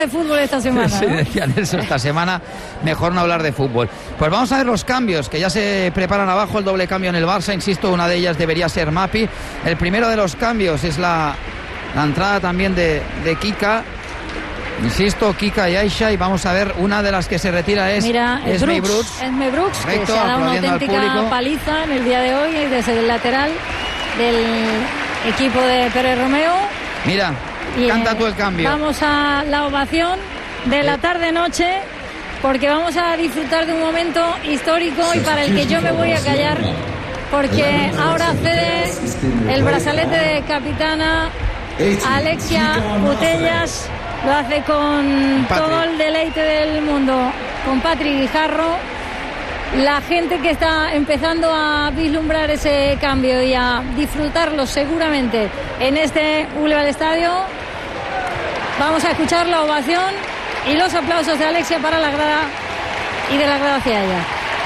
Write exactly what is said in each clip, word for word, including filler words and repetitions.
de fútbol esta semana, Sí, ¿no? decían eso esta semana, mejor no hablar de fútbol. Pues vamos a ver los cambios, que ya se preparan abajo, el doble cambio en el Barça, insisto, una de ellas debería ser Mapi. El primero de los cambios es la, la entrada también de, de Kika, insisto, Kika y Aisha, y vamos a ver, una de las que se retira es Mira, es Esme Brooks, Brooks. Esme Brooks, que Correcto, se ha dado una aplaudiendo al auténtica público. paliza en el día de hoy desde el lateral del equipo de Pérez Romeo. Mira, Y, canta eh, tú el cambio. Vamos a la ovación de la tarde-noche, porque vamos a disfrutar de un momento histórico y para el que yo me voy a callar, porque ahora cede el brazalete de capitana Alexia Putellas. Lo hace con Patrick. todo el deleite del mundo, con Patrick Guijarro. La gente que está empezando a vislumbrar ese cambio y a disfrutarlo seguramente en este Boulevard Estadio. Vamos a escuchar la ovación y los aplausos de Alexia para la grada y de la grada hacia ella.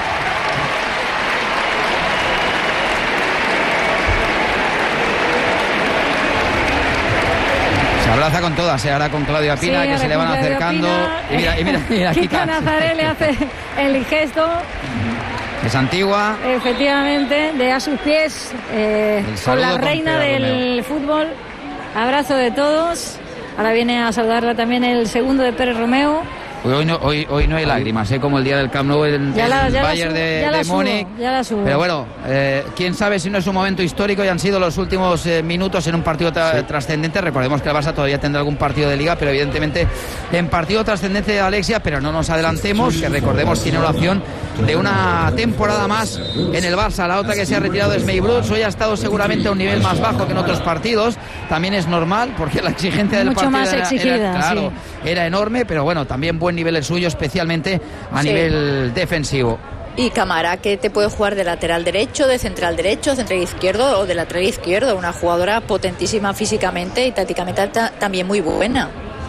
Se abraza con todas, ¿eh? Ahora con Claudia Pina, Sí, que ahora se le van con Claudia acercando. Pina. Y mira, y mira, mira, Kika Kika. Nazaré le hace el gesto, Es antigua. efectivamente, de a sus pies, eh, El con saludo la con reina Pérez del fútbol. Abrazo de todos. Ahora viene a saludarla también el segundo de Pérez Romeo. Hoy no, hoy, hoy no hay lágrimas, ¿eh? Como el día del Camp Nou en Ya la- el ya la Bayern subo, de, ya la de subo, Múnich. ya la subo. Pero bueno, eh, quién sabe si no es un momento histórico y han sido los últimos eh, minutos en un partido tra- Sí. trascendente. Recordemos que el Barça todavía tendrá algún partido de Liga, pero evidentemente en partido trascendente de Alexia, pero no nos adelantemos, que recordemos tiene una opción de una temporada más en el Barça. La otra que se ha retirado es May Brooks. Hoy ha estado seguramente a un nivel más bajo que en otros partidos. También es normal, porque la exigencia del Mucho partido más era, exigida, era- claro, sí. era enorme, pero bueno, también buen nivel el suyo, especialmente a Sí. nivel defensivo. Y Camara, que te puede jugar de lateral derecho, de central derecho, central izquierdo o de lateral izquierdo. Una jugadora potentísima físicamente y tácticamente ta- también muy buena.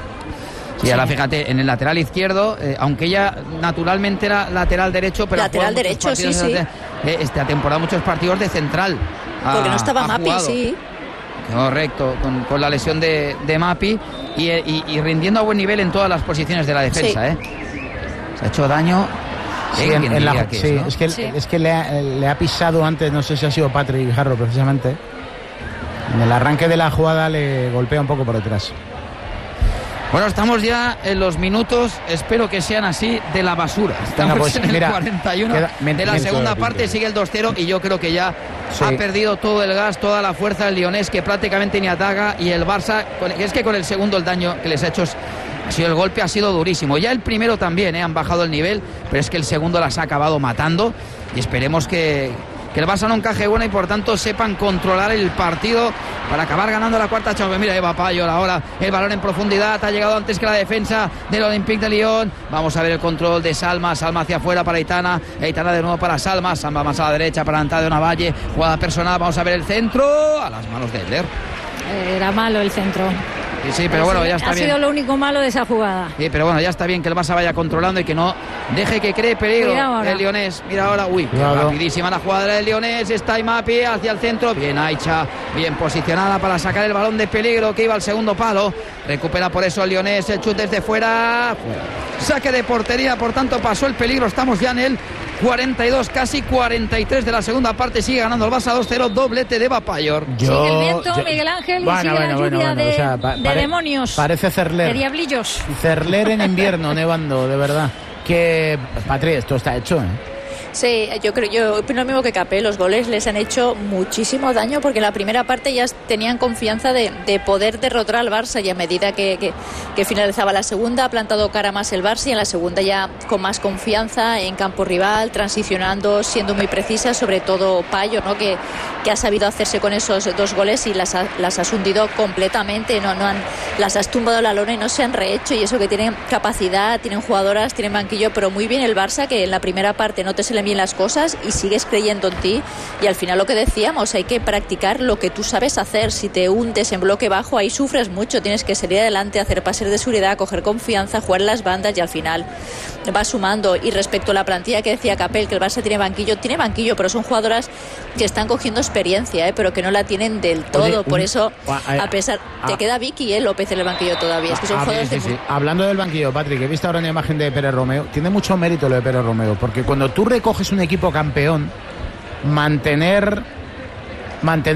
Y ahora fíjate, en el lateral izquierdo, eh, aunque ella naturalmente era lateral derecho, pero ha Lateral jugado muchos derecho, sí, partidos de- eh, esta temporada muchos partidos de central. Ha- Porque no estaba ha Mapi, jugado. sí. Correcto, con, con la lesión de, de Mapi y, y- y rindiendo a buen nivel en todas las posiciones de la defensa. Sí. ¿eh? Se ha hecho daño. Sí, Eh, en- ¿quién en la- diría que es, sí, no? es que, Sí. es que le, ha, le ha pisado antes, no sé si ha sido Patrick Guijarro precisamente. En el arranque de la jugada le golpea un poco por detrás. Bueno, estamos ya en los minutos, espero que sean así, de la basura. Estamos pues, en el mira, cuarenta y uno queda- de la men- segunda men- parte, sigue el dos cero y yo creo que ya Sí. ha perdido todo el gas, toda la fuerza el Lionés, que prácticamente ni ataca, y el Barça, con- es que con el segundo el daño que les ha hecho es- ha sido el golpe, ha sido durísimo. Ya el primero también, ¿eh? Han bajado el nivel, pero es que el segundo las ha acabado matando y esperemos que, que el Barça no encaje buena y por tanto sepan controlar el partido para acabar ganando la cuarta Champions. Mira, Eva Payol ahora, el balón en profundidad, ha llegado antes que la defensa del Olympique de Lyon. Vamos a ver el control de Salma, Salma hacia afuera para Aitana, Aitana de nuevo para Salma, Salma más a la derecha para Antada de Navalle, jugada personal, vamos a ver el centro, a las manos de Elder. Era malo el centro. Sí, sí, pero bueno, ya está ha bien. sido lo único malo de esa jugada. Sí, pero bueno, ya está bien que el Barça vaya controlando y que no deje que cree peligro Mira ahora. el Lionés. Mira ahora, uy, Cuidado. rapidísima la jugada del Lionés, está Imapi hacia el centro, bien Aicha, bien posicionada para sacar el balón de peligro que iba al segundo palo, recupera por eso el Lionés, el chute desde fuera, fuera. Saque de portería, por tanto pasó el peligro, estamos ya en el cuarenta y dos, casi cuarenta y tres de la segunda parte, sigue ganando el Barça dos cero, doblete de Bapayor. Sigue el viento, Miguel Ángel, y sigue la lluvia de, pa- de pare- demonios, Parece de Cerler. diablillos. Cerler en invierno, nevando, de verdad. Que, Patri, esto está hecho, ¿eh? Sí, yo creo, yo opino lo mismo que Capé. Los goles les han hecho muchísimo daño porque en la primera parte ya tenían confianza de, de poder derrotar al Barça y a medida que, que, que finalizaba la segunda ha plantado cara más el Barça y en la segunda ya con más confianza en campo rival, transicionando, siendo muy precisa, sobre todo Payo, ¿no? que, que ha sabido hacerse con esos dos goles y las, ha, las has hundido completamente, no, no han, las has tumbado a la lona y no se han rehecho, y eso que tienen capacidad, tienen jugadoras, tienen banquillo, pero muy bien el Barça, que en la primera parte no te se le bien las cosas y sigues creyendo en ti. Y al final lo que decíamos, hay que practicar lo que tú sabes hacer. Si te hundes en bloque bajo, ahí sufres mucho, tienes que salir adelante, hacer pases de seguridad, coger confianza, jugar en las bandas y al final va sumando. Y respecto a la plantilla que decía Capel, que el Barça tiene banquillo, tiene banquillo, pero son jugadoras que están cogiendo experiencia, ¿eh? pero que no la tienen del todo. Oye, Por un, eso, a pesar, a, te queda Vicky ¿eh? López en el banquillo todavía. Es que son a, jugadores sí, de... sí. Hablando del banquillo, Patrick, he visto ahora una imagen de Pérez Romeo. Tiene mucho mérito lo de Pérez Romeo, porque cuando tú recoges un equipo campeón, mantener mantener